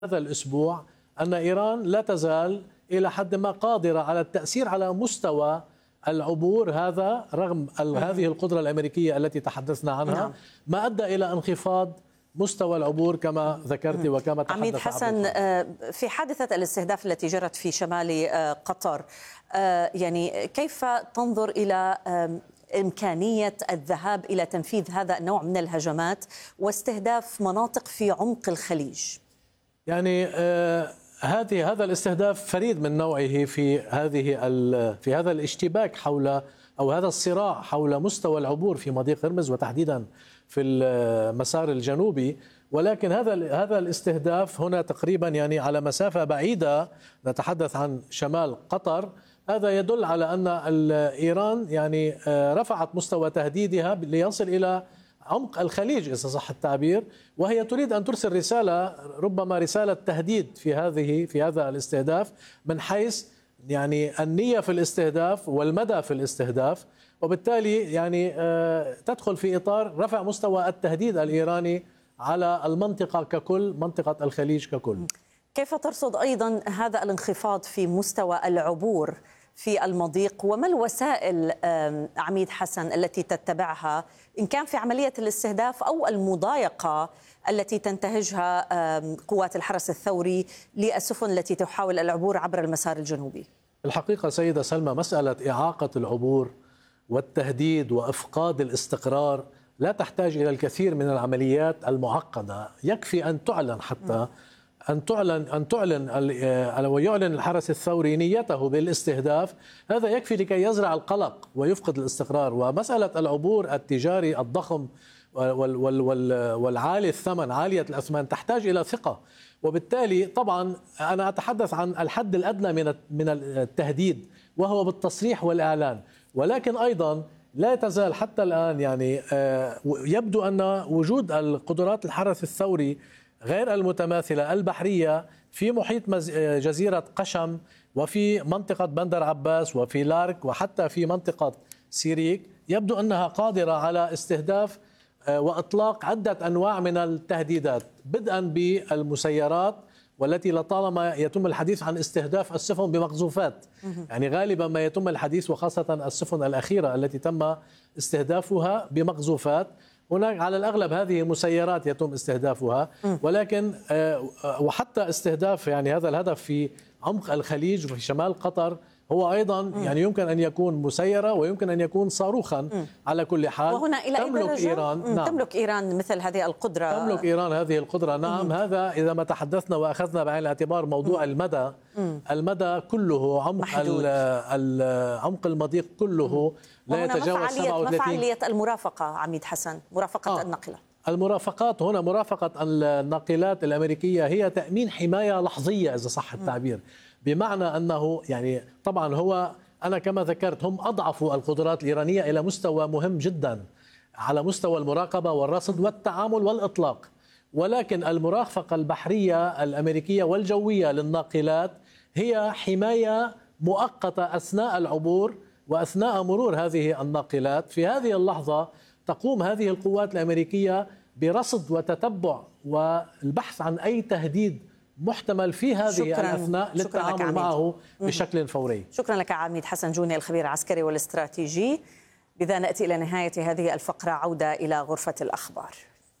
هذا الأسبوع أن إيران لا تزال إلى حد ما قادرة على التأثير على مستوى العبور هذا رغم هذه القدرة الأمريكية التي تحدثنا عنها. ما أدى إلى انخفاض مستوى العبور كما ذكرت وكما تحدث عميد حسن. في حادثة الاستهداف التي جرت في شمال قطر، يعني كيف تنظر إلى إمكانية الذهاب إلى تنفيذ هذا النوع من الهجمات واستهداف مناطق في عمق الخليج؟ يعني هذا الاستهداف فريد من نوعه في هذا الاشتباك حول أو هذا الصراع حول مستوى العبور في مضيق هرمز وتحديدا في المسار الجنوبي. ولكن هذا الاستهداف هنا تقريبا يعني على مسافة بعيدة، نتحدث عن شمال قطر. هذا يدل على أن إيران يعني رفعت مستوى تهديدها ليصل إلى عمق الخليج إذا صح التعبير، وهي تريد أن ترسل رسالة ربما رسالة تهديد في هذا الاستهداف من حيث يعني النية في الاستهداف والمدى في الاستهداف، وبالتالي يعني تدخل في إطار رفع مستوى التهديد الإيراني على المنطقة ككل، منطقة الخليج ككل. كيف ترصد أيضا هذا الانخفاض في مستوى العبور في المضيق، وما الوسائل عميد حسن التي تتبعها إن كان في عملية الاستهداف أو المضايقة التي تنتهجها قوات الحرس الثوري للسفن التي تحاول العبور عبر المسار الجنوبي؟ الحقيقة سيدة سلمى، مسألة إعاقة العبور والتهديد وإفقاد الاستقرار لا تحتاج إلى الكثير من العمليات المعقدة. يكفي أن تعلن حتى أن تعلن ويعلن الحرس الثوري نيته بالاستهداف، هذا يكفي لكي يزرع القلق ويفقد الاستقرار. ومسألة العبور التجاري الضخم والعالي الثمن، عالية الأثمان، تحتاج إلى ثقة. وبالتالي طبعا أنا أتحدث عن الحد الأدنى من التهديد وهو بالتصريح والإعلان، ولكن أيضا لا تزال حتى الآن يعني يبدو أن وجود القدرات الحرس الثوري غير المتماثلة البحرية في محيط جزيرة قشم وفي منطقة بندر عباس وفي لارك وحتى في منطقة سيريك، يبدو أنها قادرة على استهداف وإطلاق عدة أنواع من التهديدات، بدءا بالمسيرات والتي لطالما يتم الحديث عن استهداف السفن بمقذوفات. يعني غالبا ما يتم الحديث، وخاصة السفن الأخيرة التي تم استهدافها بمقذوفات، هناك على الأغلب هذه مسيرات يتم استهدافها. ولكن وحتى استهداف يعني هذا الهدف في عمق الخليج وفي شمال قطر هو أيضا يعني يمكن أن يكون مسيرة ويمكن أن يكون صاروخا. على كل حال وهنا إلى تملك إيران تملك إيران مثل هذه القدرة. تملك إيران هذه القدرة، نعم. هذا إذا ما تحدثنا وأخذنا بعين الاعتبار موضوع المدى كله، عمق المضيق كله لا يتجاوز 37. ما فعالية المرافقة عميد حسن، مرافقة الناقلة؟ المرافقات هنا مرافقة الناقلات الأمريكية هي تأمين حماية لحظية إذا صح التعبير، بمعنى أنه يعني طبعا أنا كما ذكرت هم أضعفوا القدرات الإيرانية إلى مستوى مهم جدا على مستوى المراقبة والرصد والتعامل والإطلاق. ولكن المرافقة البحرية الأمريكية والجوية للناقلات هي حماية مؤقتة أثناء العبور وأثناء مرور هذه الناقلات. في هذه اللحظة تقوم هذه القوات الأمريكية برصد وتتبع والبحث عن أي تهديد محتمل في هذه الأثناء للتعامل معه بشكل فوري. شكرا لك عميد حسن جوني، الخبير العسكري والاستراتيجي. بذا نأتي إلى نهاية هذه الفقرة، عودة إلى غرفة الأخبار.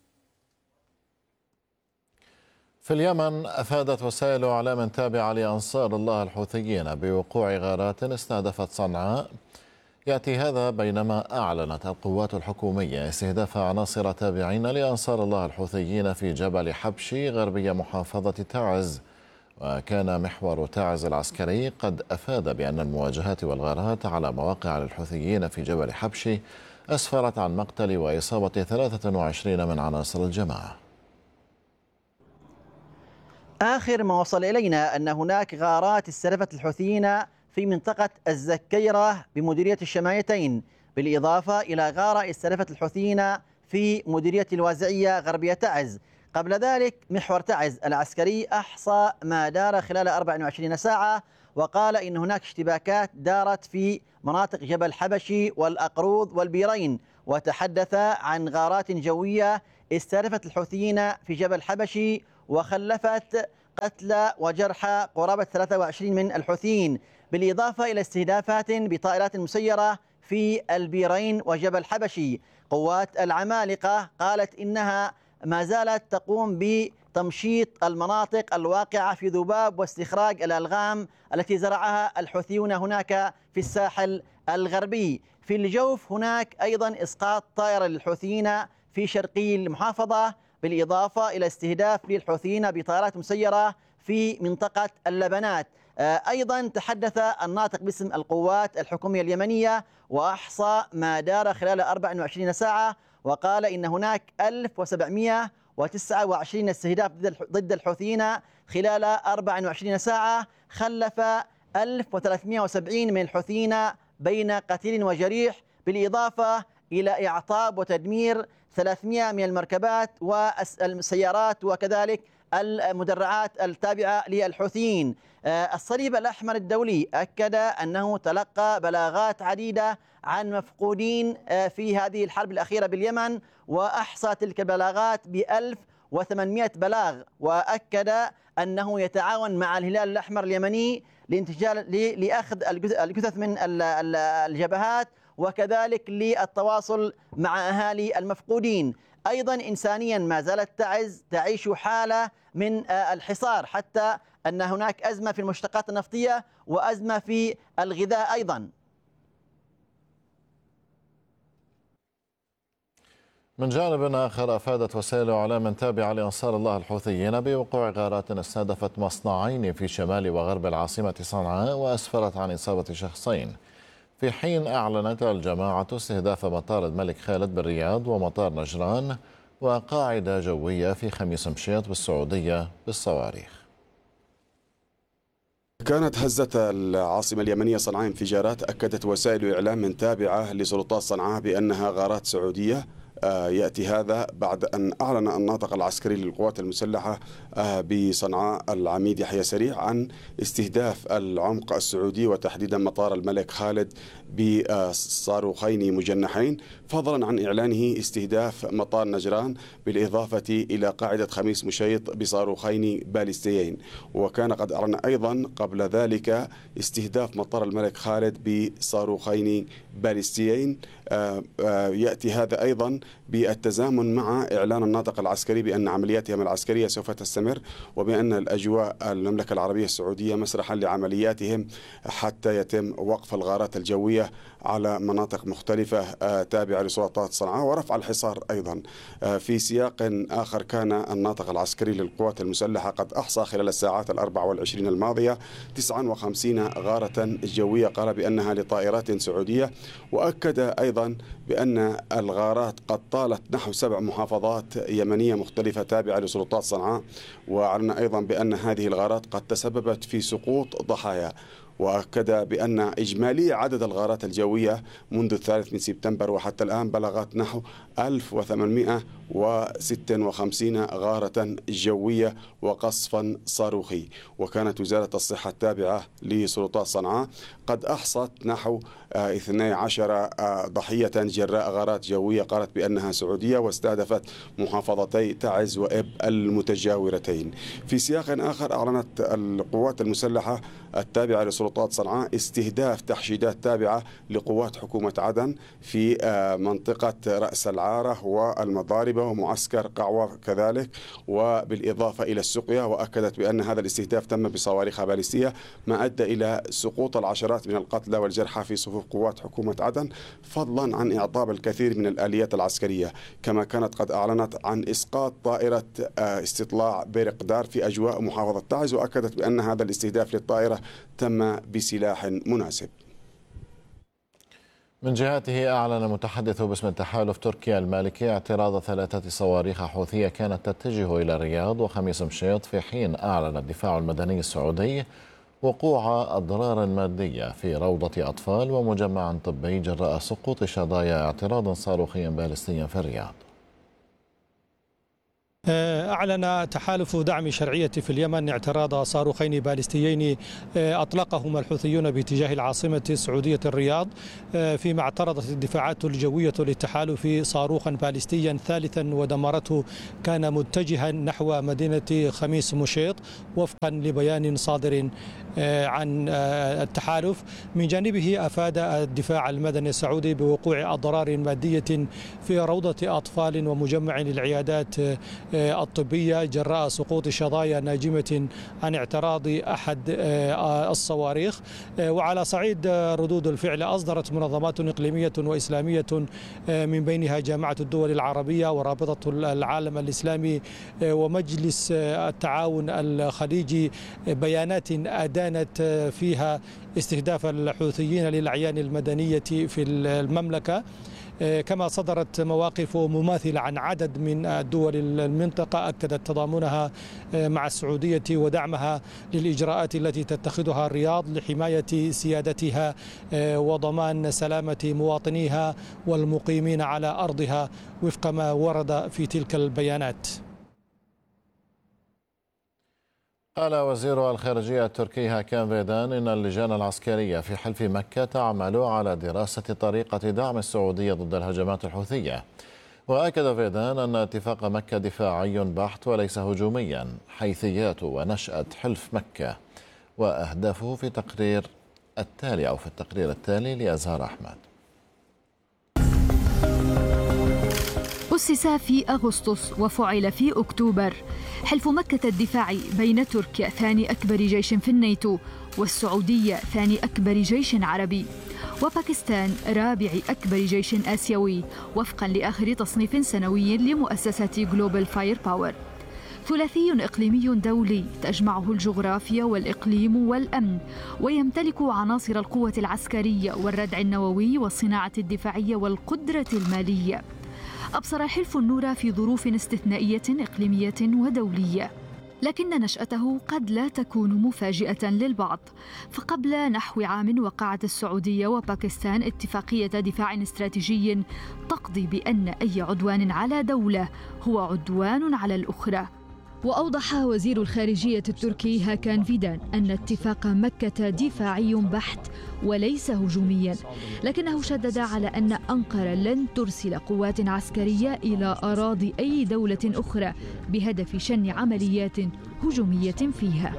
في اليمن أفادت وسائل إعلام تابعة لأنصار الله الحوثيين بوقوع غارات استهدفت صنعاء. يأتي هذا بينما أعلنت القوات الحكومية استهداف عناصر تابعين لأنصار الله الحوثيين في جبل حبشي غربية محافظة تعز. وكان محور تعز العسكري قد أفاد بأن المواجهات والغارات على مواقع للحوثيين في جبل حبشي أسفرت عن مقتل وإصابة 23 من عناصر الجماعة. آخر ما وصل إلينا أن هناك غارات استهدفت الحوثيين في منطقة الزكيرة بمديرية الشمايتين، بالإضافة إلى غارة استهدفت الحوثيين في مديرية الوازعية غربية تعز. قبل ذلك محور تعز العسكري أحصى ما دار خلال 24 ساعة، وقال إن هناك اشتباكات دارت في مناطق جبل حبشي والأقروض والبيرين، وتحدث عن غارات جوية استهدفت الحوثيين في جبل حبشي وخلفت قتلى وجرحى قرابة 23 من الحوثيين، بالإضافة إلى استهدافات بطائرات مسيرة في البيرين وجبل حبشي. قوات العمالقة قالت إنها ما زالت تقوم بتمشيط المناطق الواقعة في ذباب واستخراج الألغام التي زرعها الحوثيون هناك في الساحل الغربي. في الجوف هناك أيضا إسقاط طائرة للحوثيين في شرقي المحافظة، بالإضافة إلى استهداف للحوثيين بطائرات مسيرة في منطقة اللبنات. أيضا تحدث الناطق باسم القوات الحكومية اليمنية وأحصى ما دار خلال 24 ساعة، وقال إن هناك 1729 استهداف ضد الحوثيين خلال 24 ساعة، خلف 1370 من الحوثيين بين قتيل وجريح، بالإضافة إلى إعطاب وتدمير 300 من المركبات والسيارات وكذلك المدرعات التابعة للحوثيين. الصليب الأحمر الدولي أكد أنه تلقى بلاغات عديدة عن مفقودين في هذه الحرب الأخيرة باليمن، وأحصى تلك البلاغات ب1800 بلاغ، وأكد أنه يتعاون مع الهلال الأحمر اليمني لأخذ الجثث من الجبهات وكذلك للتواصل مع أهالي المفقودين. أيضا إنسانيا ما زالت تعيش حالة من الحصار، حتى أن هناك أزمة في المشتقات النفطية وأزمة في الغذاء أيضا. من جانب آخر، أفادت وسائل إعلام تابعة لأنصار الله الحوثيين بوقوع غارات استهدفت مصنعين في شمال وغرب العاصمة صنعاء وأسفرت عن إصابة شخصين، في حين أعلنت الجماعة استهداف مطار الملك خالد بالرياض ومطار نجران وقاعدة جوية في خميس مشيط بالسعودية بالصواريخ. كانت هزة العاصمة اليمنية صنعاء انفجارات أكدت وسائل إعلام تابعة لسلطات صنعاء بأنها غارات سعودية. يأتي هذا بعد أن أعلن الناطق العسكري للقوات المسلحة بصنعاء العميد يحيى سريع عن استهداف العمق السعودي وتحديدا مطار الملك خالد بصاروخين مجنحين، فضلا عن إعلانه استهداف مطار نجران بالإضافة إلى قاعدة خميس مشيط بصاروخين باليستيين. وكان قد أعلن أيضا قبل ذلك استهداف مطار الملك خالد بصاروخين باليستيين. يأتي هذا أيضا بالتزامن مع إعلان الناطق العسكري بأن عملياتهم العسكرية سوف تستمر، وبأن الأجواء المملكة العربية السعودية مسرحا لعملياتهم حتى يتم وقف الغارات الجوية على مناطق مختلفة تابعة لسلطات صنعاء ورفع الحصار أيضا. في سياق آخر، كان الناطق العسكري للقوات المسلحة قد أحصى خلال الساعات 24 الماضية 59 غارة جوية قال بأنها لطائرات سعودية، وأكد أيضا بأن الغارات قد طالت نحو 7 محافظات يمنية مختلفة تابعة لسلطات صنعاء، وأعلن أيضا بأن هذه الغارات قد تسببت في سقوط ضحايا. وأكد بأن إجمالي عدد الغارات الجوية منذ 3 سبتمبر وحتى الآن بلغت نحو 1856 غارة جوية وقصفا صاروخي. وكانت وزارة الصحة التابعة لسلطات صنعاء قد أحصت نحو 12 ضحية جراء غارات جوية قالت بأنها سعودية، واستهدفت محافظتي تعز وإب المتجاورتين. في سياق آخر، أعلنت القوات المسلحة التابعة لسلطات صنعاء استهداف تحشيدات تابعة لقوات حكومة عدن في منطقة رأس العارة والمضاربة ومعسكر قعوة كذلك، وبالإضافة إلى السقيا. وأكدت بأن هذا الاستهداف تم بصواريخ باليستية، ما أدى إلى سقوط العشرات من القتلى والجرحى في صفوف قوات حكومة عدن، فضلا عن إعطاب الكثير من الآليات العسكرية. كما كانت قد أعلنت عن إسقاط طائرة استطلاع بيرقدار في أجواء محافظة تعز، وأكدت بأن هذا الاستهداف للطائرة تم بسلاح مناسب. من جهته، أعلن متحدث باسم التحالف تركيا المالكي اعتراض 3 صواريخ حوثية كانت تتجه إلى الرياض وخميس مشيط، في حين أعلن الدفاع المدني السعودي وقوع أضرار مادية في روضة أطفال ومجمع طبي جراء سقوط شظايا اعتراض صاروخي باليستي في الرياض. أعلن تحالف دعم الشرعية في اليمن اعتراض صاروخين باليستيين أطلقهما الحوثيون باتجاه العاصمة السعودية الرياض، فيما اعترضت الدفاعات الجوية للتحالف صاروخا باليستيا ثالثا ودمرته كان متجها نحو مدينة خميس مشيط، وفقا لبيان صادر عن التحالف. من جانبه أفاد الدفاع المدني السعودي بوقوع أضرار مادية في روضة أطفال ومجمع للعيادات الطبية جراء سقوط شظايا ناجمة عن اعتراض أحد الصواريخ. وعلى صعيد ردود الفعل أصدرت منظمات إقليمية وإسلامية من بينها جامعة الدول العربية ورابطة العالم الإسلامي ومجلس التعاون الخليجي بيانات أدانت فيها استهداف الحوثيين للأعيان المدنية في المملكة، كما صدرت مواقف مماثلة عن عدد من دول المنطقة أكدت تضامنها مع السعودية ودعمها للإجراءات التي تتخذها الرياض لحماية سيادتها وضمان سلامة مواطنيها والمقيمين على أرضها وفق ما ورد في تلك البيانات. قال وزير الخارجية التركي هاكان فيدان إن اللجان العسكرية في حلف مكة تعمل على دراسة طريقة دعم السعودية ضد الهجمات الحوثية. وأكد فيدان أن اتفاق مكة دفاعي بحت وليس هجوميا. حيثيات ونشأة حلف مكة وأهدافه في التقرير التالي لأزهار أحمد. أسس في أغسطس وفعل في أكتوبر. حلف مكة الدفاعي بين تركيا ثاني أكبر جيش في الناتو والسعودية ثاني أكبر جيش عربي وباكستان رابع أكبر جيش آسيوي وفقا لآخر تصنيف سنوي لمؤسسة جلوبال فاير باور. ثلاثي إقليمي دولي تجمعه الجغرافيا والإقليم والأمن، ويمتلك عناصر القوة العسكرية والردع النووي والصناعة الدفاعية والقدرة المالية. أبصر الحلف النور في ظروف استثنائية إقليمية ودولية، لكن نشأته قد لا تكون مفاجئة للبعض. فقبل نحو عام وقعت السعودية وباكستان اتفاقية دفاع استراتيجي تقضي بأن أي عدوان على دولة هو عدوان على الأخرى. وأوضح وزير الخارجية التركي هاكان فيدان أن اتفاق مكة دفاعي بحت وليس هجوميا، لكنه شدد على أن أنقرة لن ترسل قوات عسكرية إلى أراضي أي دولة أخرى بهدف شن عمليات هجومية فيها.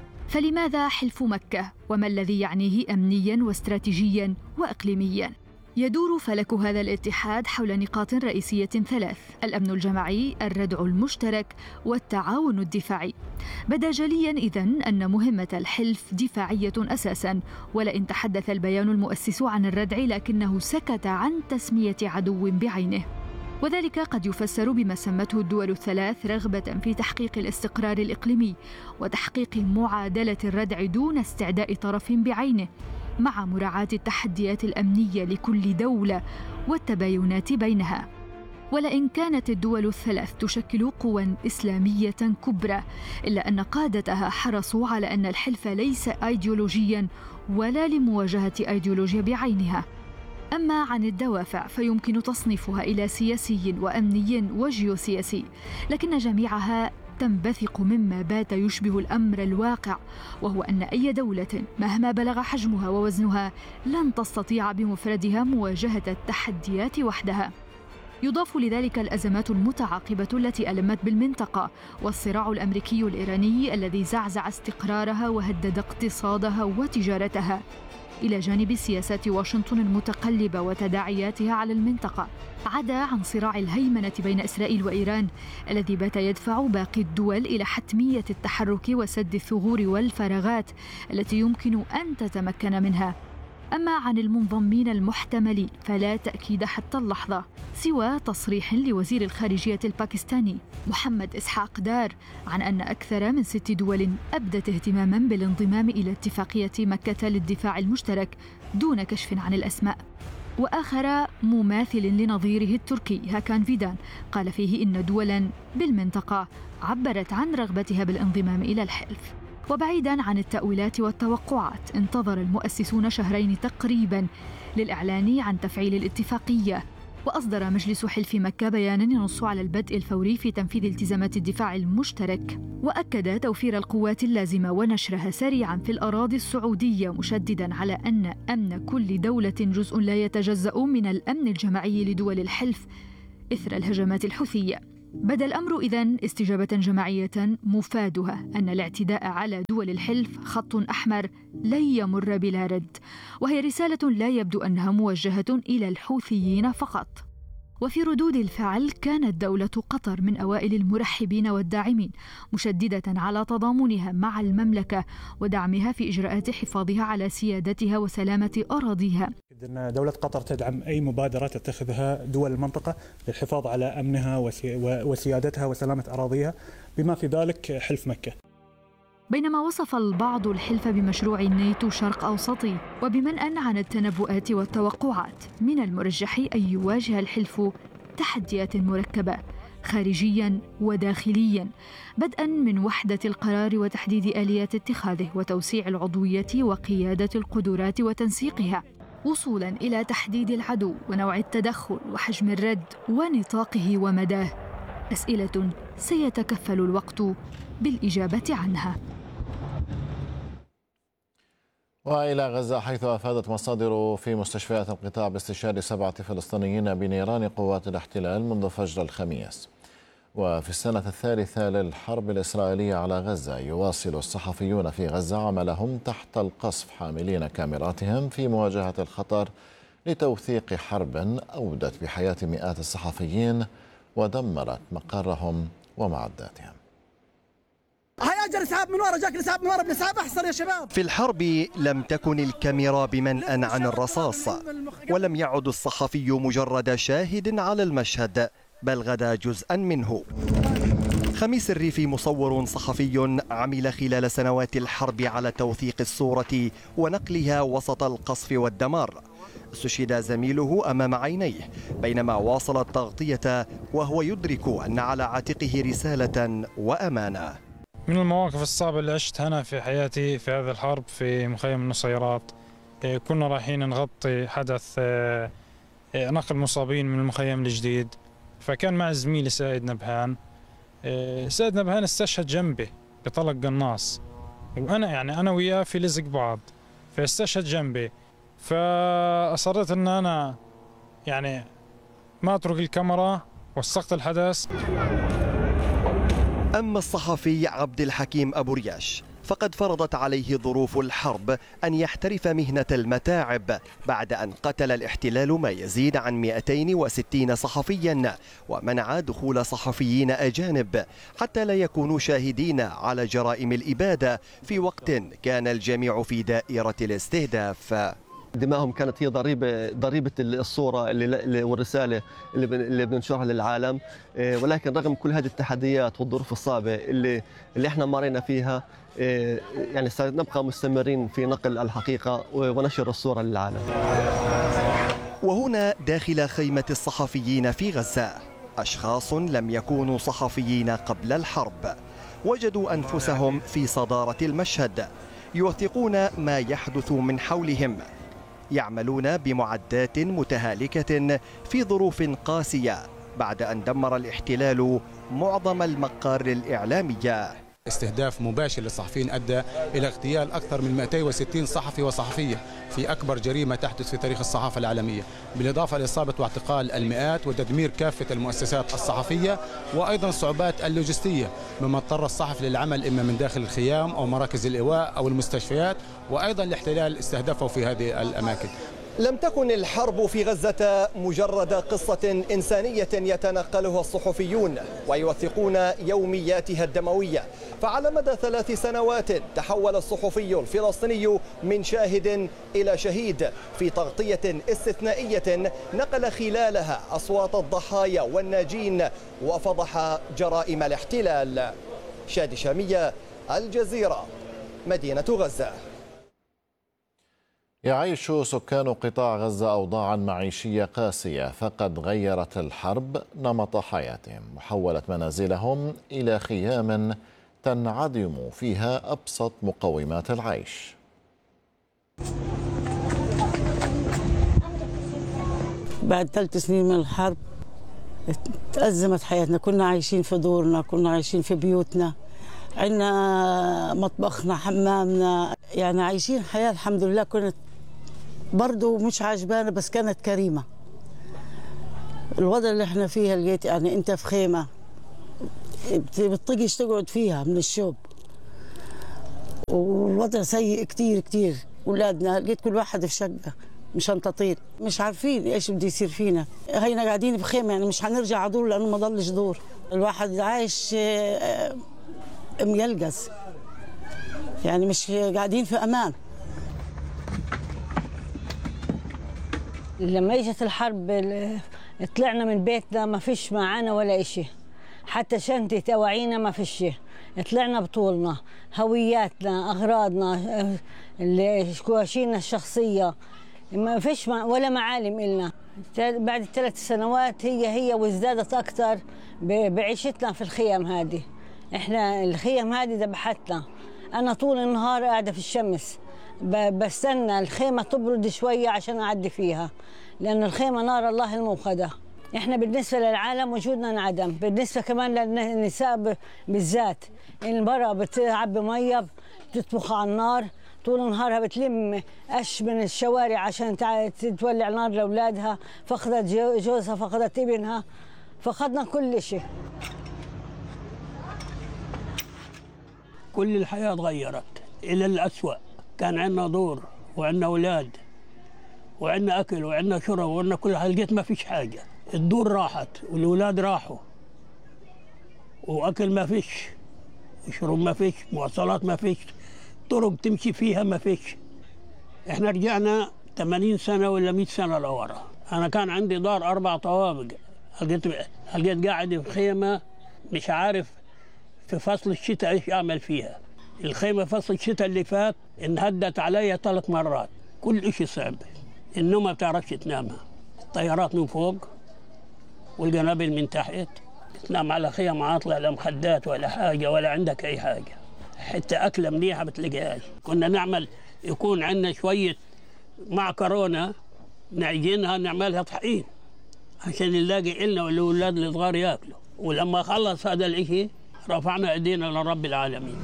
فلماذا حلف مكة؟ وما الذي يعنيه أمنيا واستراتيجيا وإقليميا؟ يدور فلك هذا الاتحاد حول نقاط رئيسية ثلاث: الأمن الجماعي، الردع المشترك، والتعاون الدفاعي. بدا جليا إذن أن مهمة الحلف دفاعية أساسا، ولئن تحدث البيان المؤسس عن الردع لكنه سكت عن تسمية عدو بعينه، وذلك قد يفسر بما سمته الدول الثلاث رغبة في تحقيق الاستقرار الإقليمي وتحقيق معادلة الردع دون استعداء طرف بعينه، مع مراعاة التحديات الأمنية لكل دولة والتباينات بينها. ولئن كانت الدول الثلاث تشكل قوى إسلامية كبرى، إلا أن قادتها حرصوا على أن الحلف ليس أيديولوجيا ولا لمواجهة أيديولوجيا بعينها. أما عن الدوافع فيمكن تصنيفها إلى سياسي وأمني وجيوسياسي، لكن جميعها تنبثق مما بات يشبه الأمر الواقع، وهو أن أي دولة مهما بلغ حجمها ووزنها لن تستطيع بمفردها مواجهة التحديات وحدها. يضاف لذلك الأزمات المتعاقبة التي ألمت بالمنطقة، والصراع الأمريكي الإيراني الذي زعزع استقرارها وهدد اقتصادها وتجارتها، إلى جانب سياسات واشنطن المتقلبة وتداعياتها على المنطقة، عدا عن صراع الهيمنة بين إسرائيل وإيران الذي بات يدفع باقي الدول إلى حتمية التحرك وسد الثغور والفراغات التي يمكن أن تتمكن منها. أما عن المنضمين المحتملين فلا تأكيد حتى اللحظة، سوى تصريح لوزير الخارجية الباكستاني محمد إسحاق دار عن أن أكثر من 6 دول أبدت اهتماما بالانضمام إلى اتفاقية مكة للدفاع المشترك دون كشف عن الأسماء. وآخر مماثل لنظيره التركي هاكان فيدان قال فيه إن دولا بالمنطقة عبرت عن رغبتها بالانضمام إلى الحلف. وبعيداً عن التأويلات والتوقعات، انتظر المؤسسون شهرين تقريباً للإعلان عن تفعيل الاتفاقية، وأصدر مجلس حلف مكة بياناً ينص على البدء الفوري في تنفيذ التزامات الدفاع المشترك، وأكد توفير القوات اللازمة ونشرها سريعاً في الأراضي السعودية، مشدداً على أن أمن كل دولة جزء لا يتجزأ من الأمن الجماعي لدول الحلف إثر الهجمات الحوثية. بدا الأمر إذن استجابة جماعية مفادها أن الاعتداء على دول الحلف خط أحمر لن يمر بلا رد، وهي رسالة لا يبدو أنها موجهة إلى الحوثيين فقط. وفي ردود الفعل كانت دولة قطر من أوائل المرحبين والداعمين، مشددة على تضامنها مع المملكة ودعمها في إجراءات حفاظها على سيادتها وسلامة أراضيها. إن دولة قطر تدعم أي مبادرة تتخذها دول المنطقة للحفاظ على أمنها وسيادتها وسلامة أراضيها، بما في ذلك حلف مكة. بينما وصف البعض الحلف بمشروع الناتو شرق أوسطي، وبمنأى عن التنبؤات والتوقعات من المرجح أن يواجه الحلف تحديات مركبة خارجياً وداخلياً، بدءاً من وحدة القرار وتحديد آليات اتخاذه وتوسيع العضوية وقيادة القدرات وتنسيقها، وصولاً إلى تحديد العدو ونوع التدخل وحجم الرد ونطاقه ومداه، أسئلة سيتكفل الوقت بالإجابة عنها. وإلى غزة، حيث أفادت مصادر في مستشفيات القطاع باستشهاد 7 فلسطينيين بنيران قوات الاحتلال منذ فجر الخميس. وفي السنة الثالثة للحرب الإسرائيلية على غزة، يواصل الصحفيون في غزة عملهم تحت القصف حاملين كاميراتهم في مواجهة الخطر لتوثيق حرب أودت بحياة مئات الصحفيين ودمرت مقرهم ومعداتهم. هيا اسحاب من ورا، جاك اسحاب من ورا، بنسحب احسن يا شباب. في الحرب لم تكن الكاميرا بمنأى عن الرصاص، ولم يعد الصحفي مجرد شاهد على المشهد، بل غدا جزءا منه. خميس الريف مصور صحفي عمل خلال سنوات الحرب على توثيق الصورة ونقلها وسط القصف والدمار. استشهد زميله أمام عينيه بينما واصل التغطية وهو يدرك أن على عاتقه رسالة وأمانة. من المواقف الصعبة اللي عشتها أنا في حياتي في هذه الحرب في مخيم النصيرات، كنا رايحين نغطي حدث نقل مصابين من المخيم الجديد، فكان مع زميلي سائد نبهان. سائد نبهان استشهد جنبي بطلق قناص، وأنا أنا وياه في لزق بعض، فاستشهد جنبي، فأصريت أن أنا ما أترك الكاميرا، وثقت الحدث. أما الصحفي عبد الحكيم أبو رياش فقد فرضت عليه ظروف الحرب أن يحترف مهنة المتاعب بعد أن قتل الاحتلال ما يزيد عن 260 صحفيا، ومنع دخول صحفيين أجانب حتى لا يكونوا شاهدين على جرائم الإبادة في وقت كان الجميع في دائرة الاستهداف. دمائهم كانت هي ضريبة الصورة والرسالة اللي بننشرها للعالم، ولكن رغم كل هذه التحديات والظروف الصعبة اللي احنا مرينا فيها، سنبقى مستمرين في نقل الحقيقة ونشر الصورة للعالم. وهنا داخل خيمة الصحفيين في غزة أشخاص لم يكونوا صحفيين قبل الحرب، وجدوا أنفسهم في صدارة المشهد، يوثقون ما يحدث من حولهم، يعملون بمعدات متهالكة في ظروف قاسية بعد أن دمر الاحتلال معظم المقار الإعلامية. استهداف مباشر للصحفيين أدى إلى اغتيال أكثر من 260 صحفي وصحفية في أكبر جريمة تحدث في تاريخ الصحافة العالمية، بالإضافة لإصابة واعتقال المئات وتدمير كافة المؤسسات الصحفية، وأيضا الصعوبات اللوجستية مما اضطر الصحفي للعمل إما من داخل الخيام أو مراكز الإيواء أو المستشفيات، وأيضا الاحتلال استهدفه في هذه الأماكن. لم تكن الحرب في غزة مجرد قصة إنسانية يتنقلها الصحفيون ويوثقون يومياتها الدموية، فعلى مدى 3 سنوات تحول الصحفي الفلسطيني من شاهد إلى شهيد في تغطية استثنائية نقل خلالها أصوات الضحايا والناجين وفضح جرائم الاحتلال. شادي شامية، الجزيرة، مدينة غزة. يعيش سكان قطاع غزة أوضاعا معيشية قاسية، فقد غيرت الحرب نمط حياتهم وحولت منازلهم إلى خيام تنعدم فيها أبسط مقومات العيش. بعد 3 سنين من الحرب تأزمت حياتنا. كنا عايشين في دورنا، كنا عايشين في بيوتنا، عندنا مطبخنا، حمامنا، يعني عايشين حياة الحمد لله. كانت برضو مش عجبانة بس كانت كريمة. الوضع اللي احنا فيها لقيت يعني انت في خيمة بتطيقش تقعد فيها من الشوب، والوضع سيء كتير كتير. أولادنا لقيت كل واحد في شقة مشنططين، مش عارفين ايش بده يصير فينا. هينا قاعدين بخيمة، يعني مش حنرجع على دور لأنه ما ضلش دور. الواحد عايش ميلقز، يعني مش قاعدين في أمان. لما اجت الحرب طلعنا من بيتنا، ما فيش معانا ولا إشي، حتى شنطة أواعينا ما فيش. طلعنا بطولنا، هوياتنا، أغراضنا، شكواشينا الشخصية، ما فيش ولا معالم إلنا. بعد 3 سنوات هي وازدادت أكثر بعيشتنا في الخيام هذه. إحنا الخيام هذه ذبحتنا. أنا طول النهار قاعدة في الشمس بستنى الخيمة تبرد شوية عشان أعدي فيها، لأن الخيمة نار الله الموقدة. إحنا بالنسبة للعالم وجودنا انعدم، بالنسبة كمان للنساء بالذات. المرأة بتعبي مية، بتطبخ على النار، طول نهارها بتلم قش من الشوارع عشان تولع نار لأولادها. فقدت جوزها، فقدت ابنها، فقدنا كل شيء. كل الحياة تغيرت إلى الأسوأ. كان عندنا دور وعندنا أولاد وعندنا أكل وعندنا شرب وعندنا كل حاجة، لقيت ما فيش حاجة. الدور راحت والأولاد راحوا، وأكل ما فيش، شرب ما فيش، مواصلات ما فيش، طرق تمشي فيها ما فيش. إحنا رجعنا 80 سنة ولا 100 سنة لورا. أنا كان عندي دار 4 طوابق، لقيت قاعد في خيمة مش عارف في فصل الشتاء إيش أعمل فيها. الخيمة فصل الشتاء اللي فات انهدت عليا 3 مرات، كل إشي صعب. النوم ما بتعرفش تنامها، الطيارات من فوق والقنابل من تحت، تنام على خيم عاطلة، لا مخدات ولا حاجة ولا عندك أي حاجة، حتى أكلة مليحة بتلاقيهاش. كنا نعمل، يكون عندنا شوية معكرونة نعجنها نعملها طحين عشان نلاقي إلنا والأولاد الصغار ياكلوا. ولما خلص هذا الإشي رفعنا ايدينا لرب العالمين.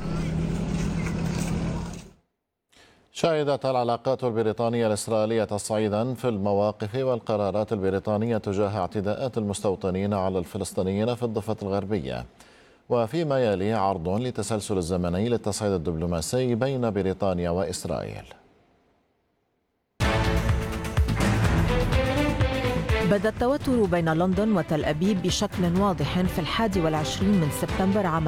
شهدت العلاقات البريطانية الإسرائيلية تصعيدا في المواقف والقرارات البريطانية تجاه اعتداءات المستوطنين على الفلسطينيين في الضفة الغربية، وفيما يلي عرض لتسلسل الزمني للتصعيد الدبلوماسي بين بريطانيا وإسرائيل. بدا التوتر بين لندن وتل أبيب بشكل واضح في 21 من سبتمبر عام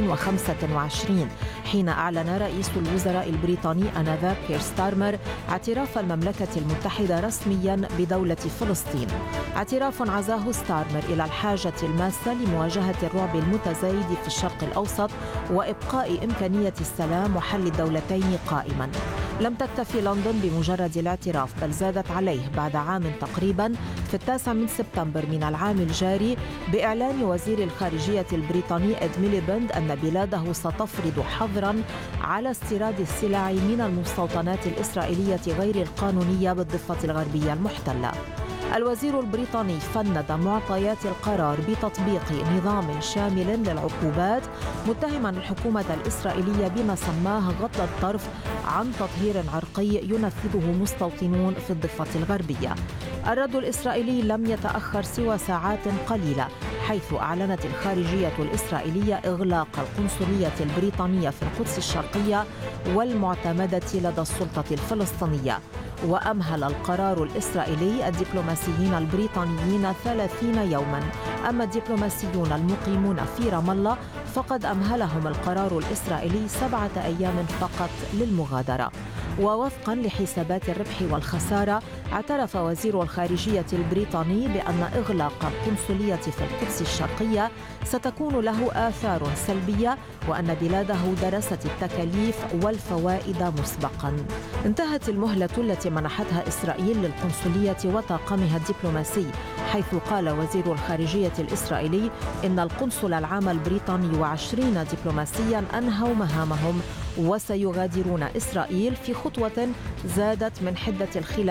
2025، حين أعلن رئيس الوزراء البريطاني آنذاك كير ستارمر اعتراف المملكة المتحدة رسميا بدولة فلسطين، اعتراف عزاه ستارمر إلى الحاجة الماسة لمواجهة الرعب المتزايد في الشرق الأوسط وإبقاء إمكانية السلام وحل الدولتين قائما. لم تكتفي لندن بمجرد الاعتراف، بل زادت عليه بعد عام تقريبا في 9 من سبتمبر من العام الجاري بإعلان وزير الخارجية البريطاني إد ميليبند أن بلاده ستفرض حظرا على استيراد السلع من المستوطنات الإسرائيلية غير القانونية بالضفة الغربية المحتلة. الوزير البريطاني فند معطيات القرار بتطبيق نظام شامل للعقوبات، متهما الحكومة الإسرائيلية بما سماه غض الطرف عن تطهير عرقي ينفذه مستوطنون في الضفة الغربية. الرد الإسرائيلي لم يتأخر سوى ساعات قليلة، حيث أعلنت الخارجية الإسرائيلية إغلاق القنصلية البريطانية في القدس الشرقية والمعتمدة لدى السلطة الفلسطينية. وأمهل القرار الإسرائيلي الدبلوماسيين البريطانيين 30 يوما، أما الدبلوماسيون المقيمون في رام الله فقد أمهلهم القرار الإسرائيلي 7 أيام فقط للمغادرة. ووفقا لحسابات الربح والخسارة، اعترف وزير الخارجية البريطاني بأن إغلاق القنصلية في القدس الشرقية ستكون له آثار سلبية، وأن بلاده درست التكاليف والفوائد مسبقا. انتهت المهلة التي منحتها إسرائيل للقنصلية وطاقمها الدبلوماسي، حيث قال وزير الخارجية الإسرائيلي إن القنصل العام البريطاني و20 دبلوماسيا أنهوا مهامهم وسيغادرون إسرائيل، في خطوة زادت من حدة الخلافات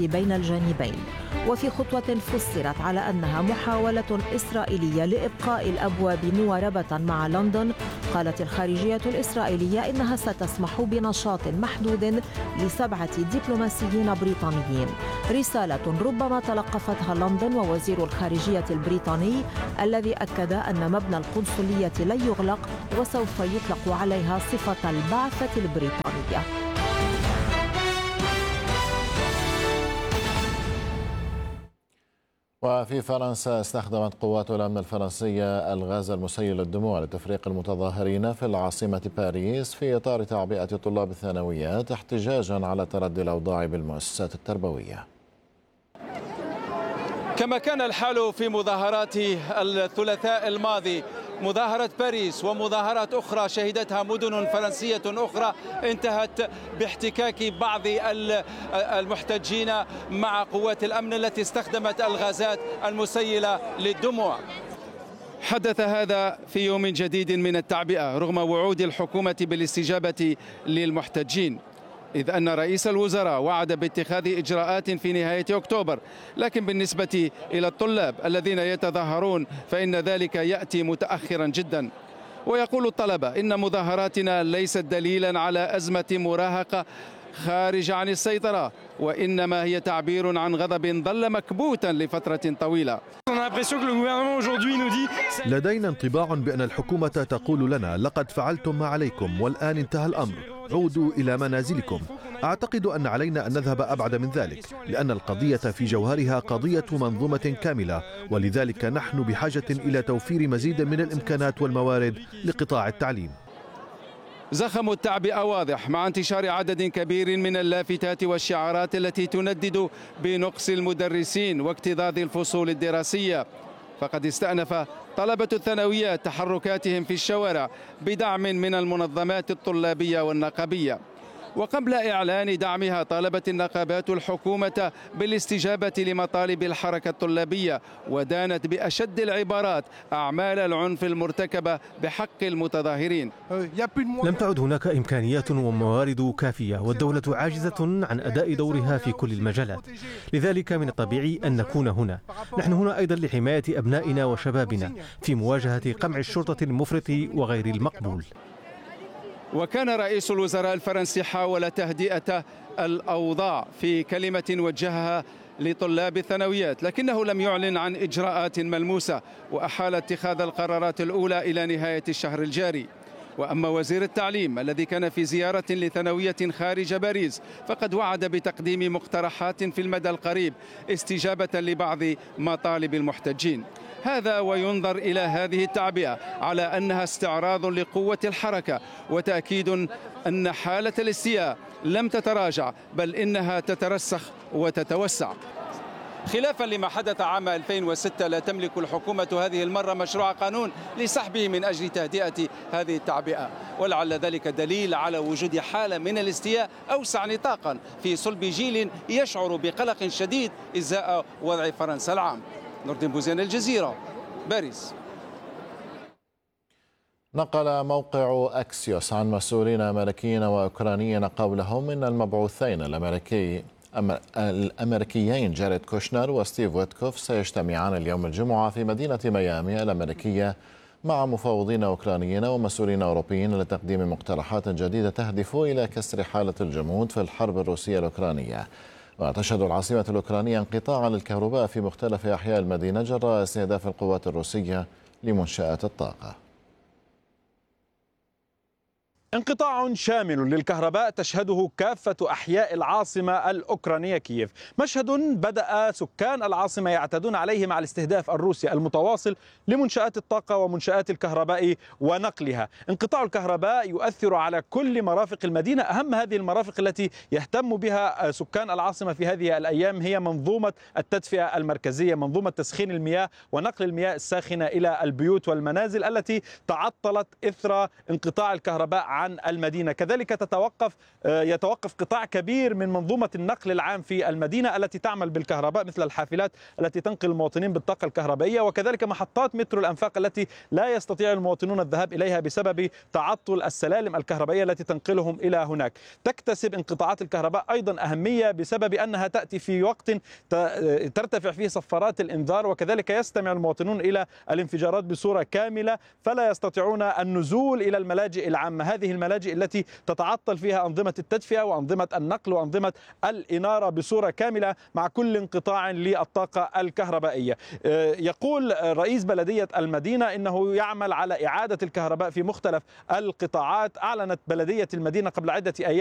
بين الجانبين. وفي خطوة فسرت على أنها محاولة إسرائيلية لإبقاء الأبواب مواربة مع لندن، قالت الخارجية الإسرائيلية إنها ستسمح بنشاط محدود ل7 دبلوماسيين بريطانيين، رسالة ربما تلقفتها لندن ووزير الخارجية البريطاني الذي أكد أن مبنى القنصلية لن يغلق وسوف يطلق عليها صفة البعثة البريطانية. وفي فرنسا استخدمت قوات الأمن الفرنسية الغاز المسيل للدموع لتفريق المتظاهرين في العاصمة باريس في إطار تعبئة طلاب الثانويات احتجاجا على تردي الأوضاع بالمؤسسات التربوية. كما كان الحال في مظاهرات الثلاثاء الماضي، مظاهرة باريس ومظاهرات أخرى شهدتها مدن فرنسية أخرى انتهت باحتكاك بعض المحتجين مع قوات الأمن التي استخدمت الغازات المسيلة للدموع. حدث هذا في يوم جديد من التعبئة رغم وعود الحكومة بالاستجابة للمحتجين، إذ أن رئيس الوزراء وعد باتخاذ إجراءات في نهاية أكتوبر، لكن بالنسبة إلى الطلاب الذين يتظاهرون فإن ذلك يأتي متأخرا جدا. ويقول الطلبة إن مظاهراتنا ليست دليلا على أزمة مراهقة خارج عن السيطرة، وإنما هي تعبير عن غضب ظل مكبوتا لفترة طويلة. لدينا انطباع بأن الحكومة تقول لنا لقد فعلتم ما عليكم والآن انتهى الأمر، عودوا إلى منازلكم. أعتقد أن علينا أن نذهب أبعد من ذلك، لأن القضية في جوهرها قضية منظومة كاملة، ولذلك نحن بحاجة إلى توفير مزيد من الإمكانات والموارد لقطاع التعليم. زخم التعبئة واضح مع انتشار عدد كبير من اللافتات والشعارات التي تندد بنقص المدرسين واكتظاظ الفصول الدراسية. فقد استأنف طلبة الثانويات تحركاتهم في الشوارع بدعم من المنظمات الطلابية والنقابية. وقبل إعلان دعمها طالبت النقابات الحكومة بالاستجابة لمطالب الحركة الطلابية، ودانت بأشد العبارات أعمال العنف المرتكبة بحق المتظاهرين. لم تعد هناك إمكانيات وموارد كافية، والدولة عاجزة عن أداء دورها في كل المجالات، لذلك من الطبيعي أن نكون هنا. نحن هنا أيضا لحماية أبنائنا وشبابنا في مواجهة قمع الشرطة المفرط وغير المقبول. وكان رئيس الوزراء الفرنسي حاول تهدئة الأوضاع في كلمة وجهها لطلاب الثانويات، لكنه لم يعلن عن إجراءات ملموسة، وأحال اتخاذ القرارات الأولى إلى نهاية الشهر الجاري. وأما وزير التعليم الذي كان في زيارة لثانوية خارج باريس فقد وعد بتقديم مقترحات في المدى القريب استجابة لبعض مطالب المحتجين. هذا وينظر إلى هذه التعبئة على أنها استعراض لقوة الحركة وتأكيد أن حالة الاستياء لم تتراجع، بل إنها تترسخ وتتوسع. خلافا لما حدث عام 2006 لا تملك الحكومة هذه المرة مشروع قانون لسحبه من أجل تهدئة هذه التعبئة، ولعل ذلك دليل على وجود حالة من الاستياء أوسع نطاقا في صلب جيل يشعر بقلق شديد إزاء وضع فرنسا العام. نور الدين بوزيان، الجزيرة، باريس. نقل موقع أكسيوس عن مسؤولين أمريكيين وأوكرانيين قولهم إن المبعوثين الأمريكيين جاريد كوشنر وستيف ويتكوف سيجتمعان اليوم الجمعة في مدينة ميامي الأمريكية مع مفاوضين أوكرانيين ومسؤولين أوروبيين لتقديم مقترحات جديدة تهدف إلى كسر حالة الجمود في الحرب الروسية الأوكرانية. وتشهد العاصمة الأوكرانية انقطاعا للكهرباء في مختلف أحياء المدينة جراء استهداف القوات الروسية لمنشآت الطاقة. انقطاع شامل للكهرباء تشهده كافة أحياء العاصمة الأوكرانية كييف، مشهد بدأ سكان العاصمة يعتادون عليه مع الاستهداف الروسي المتواصل لمنشآت الطاقة ومنشآت الكهرباء ونقلها. انقطاع الكهرباء يؤثر على كل مرافق المدينة. أهم هذه المرافق التي يهتم بها سكان العاصمة في هذه الأيام هي منظومة التدفئة المركزية، منظومة تسخين المياه ونقل المياه الساخنة إلى البيوت والمنازل التي تعطلت إثر انقطاع الكهرباء عن المدينة. كذلك يتوقف قطاع كبير من منظومة النقل العام في المدينة التي تعمل بالكهرباء، مثل الحافلات التي تنقل المواطنين بالطاقة الكهربائية، وكذلك محطات مترو الأنفاق التي لا يستطيع المواطنون الذهاب إليها بسبب تعطل السلالم الكهربائية التي تنقلهم إلى هناك. تكتسب انقطاعات الكهرباء أيضا أهمية بسبب أنها تأتي في وقت ترتفع فيه صفارات الإنذار، وكذلك يستمع المواطنون إلى الانفجارات بصورة كاملة، فلا يستطيعون النزول إلى الملاجئ العامة. هذه الملاجئ التي تتعطل فيها أنظمة التدفئة وأنظمة النقل وأنظمة الإنارة بصورة كاملة مع كل انقطاع للطاقة الكهربائية. يقول رئيس بلدية المدينة إنه يعمل على إعادة الكهرباء في مختلف القطاعات. أعلنت بلدية المدينة قبل عدة أيام